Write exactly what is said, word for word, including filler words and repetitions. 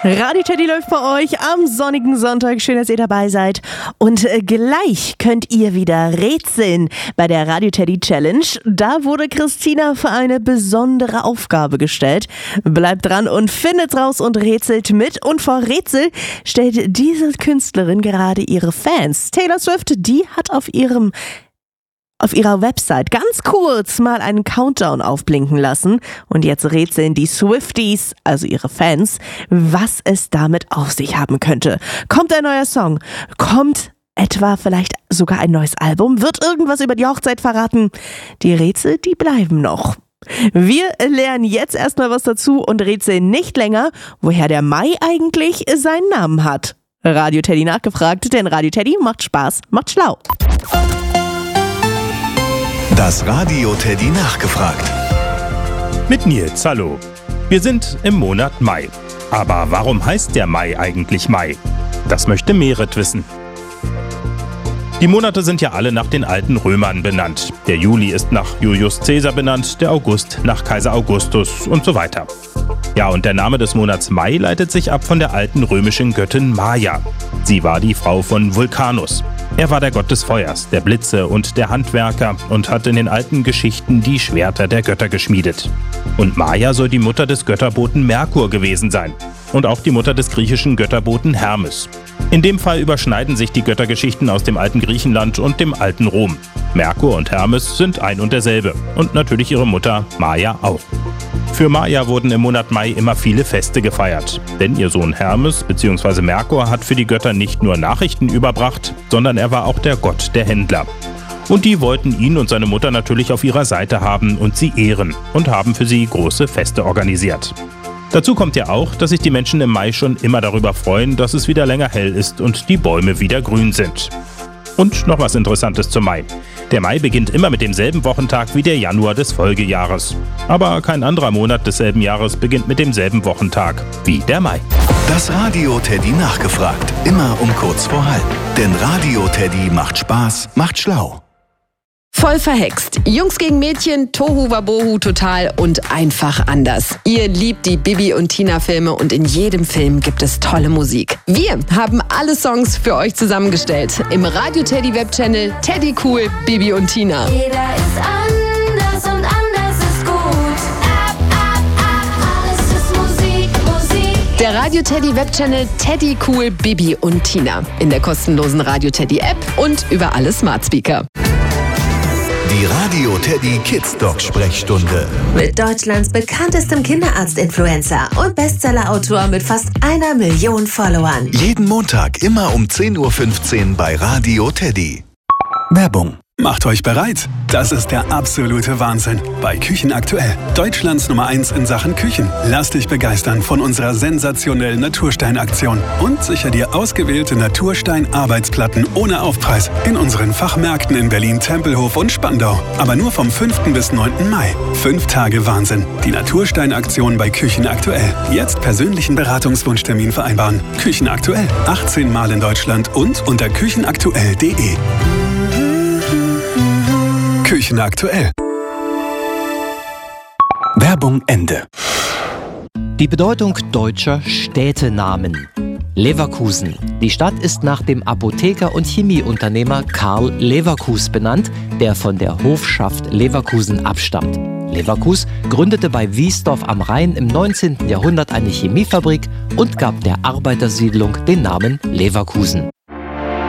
Radio Teddy läuft bei euch am sonnigen Sonntag. Schön, dass ihr dabei seid. Und äh, gleich könnt ihr wieder rätseln bei der Radio Teddy Challenge. Da wurde Christina für eine besondere Aufgabe gestellt. Bleibt dran und findet raus und rätselt mit. Und vor Rätsel stellt diese Künstlerin gerade ihre Fans. Taylor Swift, die hat auf ihrem auf ihrer Website ganz kurz mal einen Countdown aufblinken lassen. Und jetzt rätseln die Swifties, also ihre Fans, was es damit auf sich haben könnte. Kommt ein neuer Song? Kommt etwa vielleicht sogar ein neues Album? Wird irgendwas über die Hochzeit verraten? Die Rätsel, die bleiben noch. Wir lernen jetzt erstmal was dazu und rätseln nicht länger, woher der Mai eigentlich seinen Namen hat. Radio Teddy nachgefragt, denn Radio Teddy macht Spaß, macht schlau. Das Radio Teddy nachgefragt. Mit Nils, hallo. Wir sind im Monat Mai. Aber warum heißt der Mai eigentlich Mai? Das möchte Merit wissen. Die Monate sind ja alle nach den alten Römern benannt. Der Juli ist nach Julius Caesar benannt, der August nach Kaiser Augustus und so weiter. Ja, und der Name des Monats Mai leitet sich ab von der alten römischen Göttin Maia. Sie war die Frau von Vulcanus. Er war der Gott des Feuers, der Blitze und der Handwerker und hat in den alten Geschichten die Schwerter der Götter geschmiedet. Und Maia soll die Mutter des Götterboten Merkur gewesen sein und auch die Mutter des griechischen Götterboten Hermes. In dem Fall überschneiden sich die Göttergeschichten aus dem alten Griechenland und dem alten Rom. Merkur und Hermes sind ein und derselbe und natürlich ihre Mutter Maia auch. Für Maia wurden im Monat Mai immer viele Feste gefeiert, denn ihr Sohn Hermes bzw. Merkur hat für die Götter nicht nur Nachrichten überbracht, sondern er war auch der Gott der Händler. Und die wollten ihn und seine Mutter natürlich auf ihrer Seite haben und sie ehren und haben für sie große Feste organisiert. Dazu kommt ja auch, dass sich die Menschen im Mai schon immer darüber freuen, dass es wieder länger hell ist und die Bäume wieder grün sind. Und noch was Interessantes zum Mai. Der Mai beginnt immer mit demselben Wochentag wie der Januar des Folgejahres. Aber kein anderer Monat desselben Jahres beginnt mit demselben Wochentag wie der Mai. Das Radio Teddy nachgefragt. Immer um kurz vor halb. Denn Radio Teddy macht Spaß, macht schlau. Voll verhext. Jungs gegen Mädchen, Tohu Wabohu total und einfach anders. Ihr liebt die Bibi und Tina Filme und in jedem Film gibt es tolle Musik. Wir haben alle Songs für euch zusammengestellt. Im Radio Teddy Webchannel Teddy Cool, Bibi und Tina. Jeder ist anders und anders ist gut. Ab, ab, ab, alles ist Musik, Musik. Der Radio Teddy Webchannel Teddy Cool, Bibi und Tina. In der kostenlosen Radio Teddy App und über alle Smart Speaker. Die Radio Teddy Kids Dog Sprechstunde. Mit Deutschlands bekanntestem Kinderarzt-Influencer und Bestseller-Autor mit fast einer Million Followern. Jeden Montag immer um zehn Uhr fünfzehn bei Radio Teddy. Werbung. Macht euch bereit. Das ist der absolute Wahnsinn bei Küchen aktuell. Deutschlands Nummer eins in Sachen Küchen. Lass dich begeistern von unserer sensationellen Naturstein-Aktion und sicher dir ausgewählte Naturstein-Arbeitsplatten ohne Aufpreis in unseren Fachmärkten in Berlin, Tempelhof und Spandau. Aber nur vom fünften bis neunten Mai. Fünf Tage Wahnsinn. Die Naturstein-Aktion bei Küchen aktuell. Jetzt persönlichen Beratungswunschtermin vereinbaren. Küchen aktuell. achtzehn Mal in Deutschland und unter küchenaktuell punkt de. Küchen aktuell. Werbung Ende. Die Bedeutung deutscher Städtenamen. Leverkusen. Die Stadt ist nach dem Apotheker und Chemieunternehmer Karl Leverkus benannt, der von der Hofschaft Leverkusen abstammt. Leverkus gründete bei Wiesdorf am Rhein im neunzehnten Jahrhundert eine Chemiefabrik und gab der Arbeitersiedlung den Namen Leverkusen.